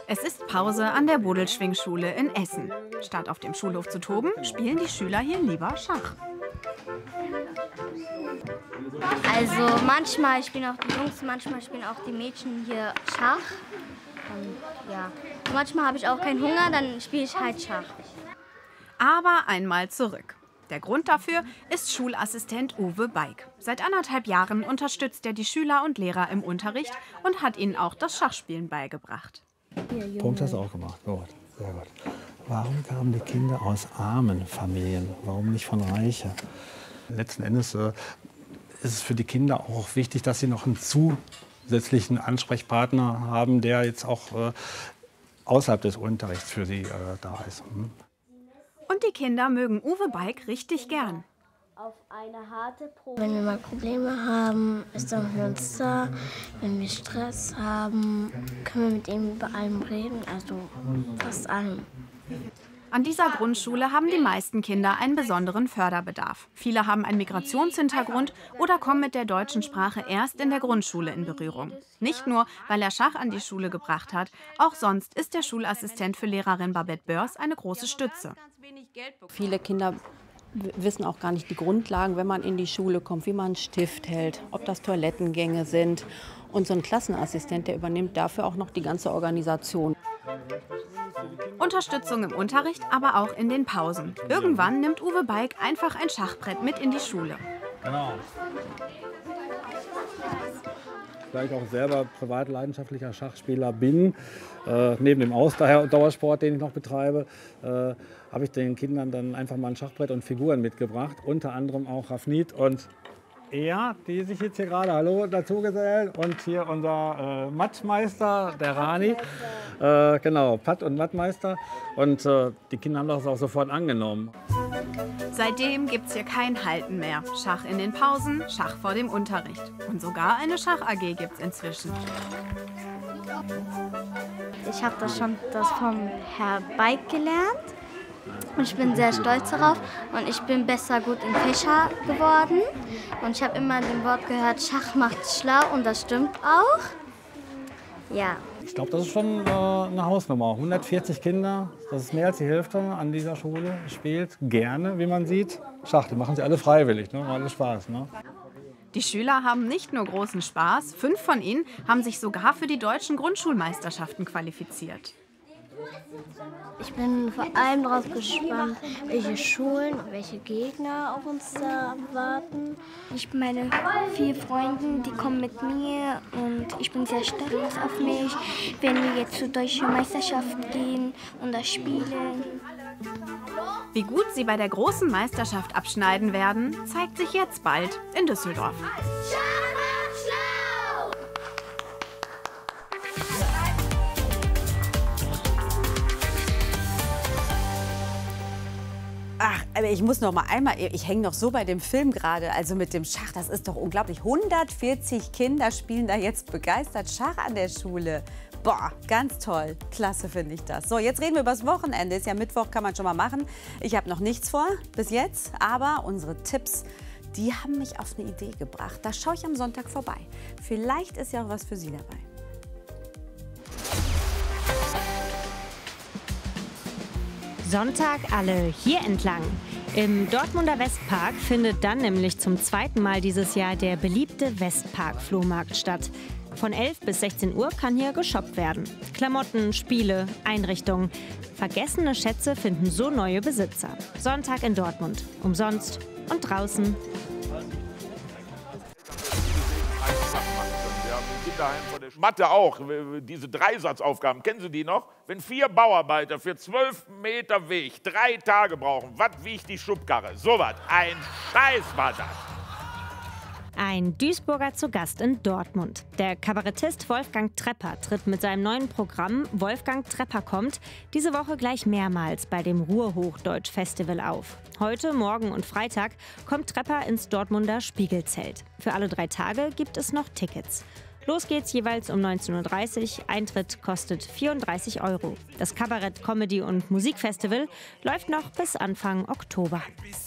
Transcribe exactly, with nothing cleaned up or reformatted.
Es ist Pause an der Bodelschwingschule in Essen. Statt auf dem Schulhof zu toben, spielen die Schüler hier lieber Schach. Also manchmal spielen auch die Jungs, manchmal spielen auch die Mädchen hier Schach. Und ja, manchmal habe ich auch keinen Hunger, dann spiele ich halt Schach. Aber einmal zurück. Der Grund dafür ist Schulassistent Uwe Beig. Seit anderthalb Jahren unterstützt er die Schüler und Lehrer im Unterricht und hat ihnen auch das Schachspielen beigebracht. Punkt hast du auch gemacht. Gut, sehr gut. Warum kamen die Kinder aus armen Familien? Warum nicht von reichen? Letzten Endes äh, ist es für die Kinder auch wichtig, dass sie noch einen zusätzlichen Ansprechpartner haben, der jetzt auch äh, außerhalb des Unterrichts für sie äh, da ist. Hm? Und die Kinder mögen Uwe Beig richtig gern. Wenn wir mal Probleme haben, ist er für uns da. Wenn wir Stress haben, können wir mit ihm über allem reden, also fast allem. An dieser Grundschule haben die meisten Kinder einen besonderen Förderbedarf. Viele haben einen Migrationshintergrund oder kommen mit der deutschen Sprache erst in der Grundschule in Berührung. Nicht nur, weil er Schach an die Schule gebracht hat, auch sonst ist der Schulassistent für Lehrerin Babette Börs eine große Stütze. Viele Kinder wissen auch gar nicht die Grundlagen, wenn man in die Schule kommt, wie man einen Stift hält, ob das Toilettengänge sind. Und so ein Klassenassistent, der übernimmt dafür auch noch die ganze Organisation. Unterstützung im Unterricht, aber auch in den Pausen. Irgendwann nimmt Uwe Beig einfach ein Schachbrett mit in die Schule. Genau. Da ich auch selber privat leidenschaftlicher Schachspieler bin, äh, neben dem Ausdauersport, den ich noch betreibe, äh, habe ich den Kindern dann einfach mal ein Schachbrett und Figuren mitgebracht. Unter anderem auch Rafnit und Ea, die sich jetzt hier gerade Hallo dazugesellt. Und hier unser äh, Mattmeister, der Rani. Äh, genau, Patt und Mattmeister. Und äh, die Kinder haben das auch sofort angenommen. Seitdem gibt's hier kein Halten mehr. Schach in den Pausen, Schach vor dem Unterricht. Und sogar eine Schach-A G gibt's inzwischen. Ich habe das schon das vom Herr Beig gelernt. Und ich bin sehr stolz darauf und ich bin besser gut in Fächer geworden. Und ich habe immer den Wort gehört, Schach macht schlau und das stimmt auch. Ja. Ich glaube, das ist schon äh, eine Hausnummer. hundertvierzig Kinder, das ist mehr als die Hälfte an dieser Schule, spielt gerne, wie man sieht, Schach. Die machen sie alle freiwillig, ne? Alle Spaß. Ne? Die Schüler haben nicht nur großen Spaß, fünf von ihnen haben sich sogar für die deutschen Grundschulmeisterschaften qualifiziert. Ich bin vor allem darauf gespannt, welche Schulen und welche Gegner auf uns da warten. Ich meine vier Freunde, die kommen mit mir und ich bin sehr stolz auf mich, wenn wir jetzt zur deutschen Meisterschaft gehen und das spielen. Wie gut sie bei der großen Meisterschaft abschneiden werden, zeigt sich jetzt bald in Düsseldorf. Ach, aber ich muss noch mal einmal, ich hänge noch so bei dem Film gerade, also mit dem Schach, das ist doch unglaublich. hundertvierzig Kinder spielen da jetzt begeistert Schach an der Schule. Boah, ganz toll. Klasse finde ich das. So, jetzt reden wir über das Wochenende. Ist ja Mittwoch, kann man schon mal machen. Ich habe noch nichts vor bis jetzt, aber unsere Tipps, die haben mich auf eine Idee gebracht. Da schaue ich am Sonntag vorbei. Vielleicht ist ja auch was für Sie dabei. Sonntag alle hier entlang. Im Dortmunder Westpark findet dann nämlich zum zweiten Mal dieses Jahr der beliebte Westpark-Flohmarkt statt. Von elf bis sechzehn Uhr kann hier geshoppt werden. Klamotten, Spiele, Einrichtungen. Vergessene Schätze finden so neue Besitzer. Sonntag in Dortmund. Umsonst und draußen. Mathe auch, diese Dreisatzaufgaben, kennen Sie die noch? Wenn vier Bauarbeiter für zwölf Meter Weg drei Tage brauchen, was wiegt die Schubkarre? Sowas, ein Scheiß war das. Ein Duisburger zu Gast in Dortmund. Der Kabarettist Wolfgang Trepper tritt mit seinem neuen Programm Wolfgang Trepper kommt diese Woche gleich mehrmals bei dem Ruhrhochdeutsch-Festival auf. Heute, morgen und Freitag kommt Trepper ins Dortmunder Spiegelzelt. Für alle drei Tage gibt es noch Tickets. Los geht's jeweils um neunzehn Uhr dreißig. Eintritt kostet vierunddreißig Euro. Das Kabarett-, Comedy- und Musikfestival läuft noch bis Anfang Oktober.